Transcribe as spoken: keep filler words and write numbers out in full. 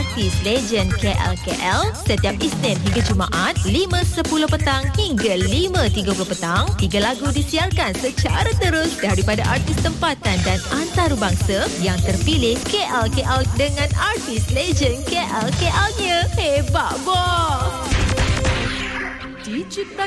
artis legend K L K L setiap Isnin hingga Jumaat lima sepuluh petang hingga lima tiga puluh petang. Tiga lagu disiarkan secara terus daripada artis tempatan dan antarabangsa yang terpilih K L K L dengan artis legend K L K L-nya. Hebat, bos! Diciptakan